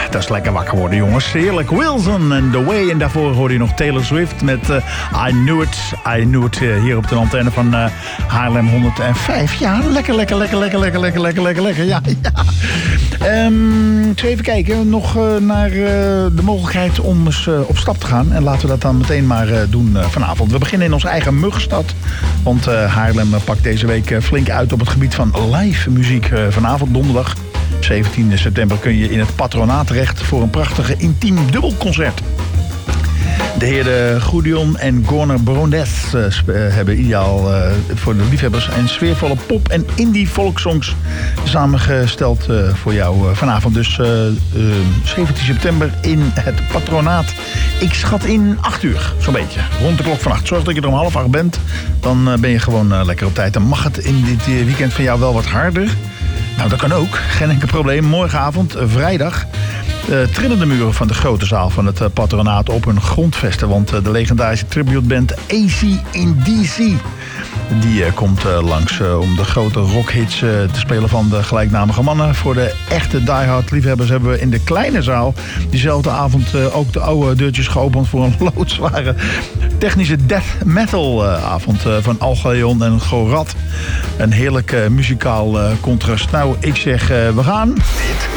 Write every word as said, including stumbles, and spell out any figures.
dat is lekker wakker worden, jongens. Heerlijk. Wilson and The Way. En daarvoor hoorde je nog Taylor Swift met uh, I Knew It. I Knew It uh, hier op de antenne van uh, Haarlem honderdvijf. Ja, lekker, lekker, lekker, lekker, lekker, lekker, lekker, lekker, lekker. Ja, ja. Um, eens even kijken. Nog uh, naar uh, de mogelijkheid om eens uh, op stap te gaan. En laten we dat dan meteen maar uh, doen uh, vanavond. We beginnen in onze eigen muggenstad. Want uh, Haarlem uh, pakt deze week uh, flink uit op het gebied van live muziek. Uh, vanavond, donderdag, zeventiende september, kun je in het patronaat terecht voor een prachtige intiem dubbelconcert. De heren Goedion en Gorner Brondes uh, sp- uh, hebben ideaal uh, voor de liefhebbers en sfeervolle pop- en indie folksongs samengesteld uh, voor jou uh, vanavond. Dus uh, uh, zeventien september in het patronaat. Ik schat in acht uur, zo'n beetje. Rond de klok van acht. Zorg dat je er om half acht bent. Dan uh, ben je gewoon uh, lekker op tijd. Dan mag het in dit uh, weekend van jou wel wat harder. Nou, dat kan ook. Geen enkel probleem. Morgenavond, uh, vrijdag. Uh, trillende muren van de grote zaal van het uh, patronaat op hun grondvesten. Want uh, de legendarische tributeband A C in D C... die uh, komt uh, langs uh, om de grote rockhits uh, te spelen van de gelijknamige mannen. Voor de echte diehard liefhebbers hebben we in de kleine zaal diezelfde avond uh, ook de oude deurtjes geopend voor een loodzware technische death metal uh, avond uh, van Algalion en Gorat. Een heerlijk uh, muzikaal uh, contrast. Nou, ik zeg, uh, we gaan. Dit